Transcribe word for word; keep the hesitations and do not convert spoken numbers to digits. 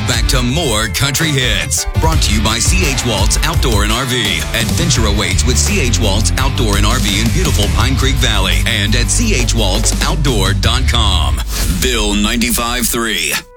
back to more country hits. Brought to you by C H Waltz Outdoor and R V. Adventure awaits with C H Waltz Outdoor and R V in beautiful Pine Creek Valley and at c h waltz outdoor dot com. Bill ninety-five point three.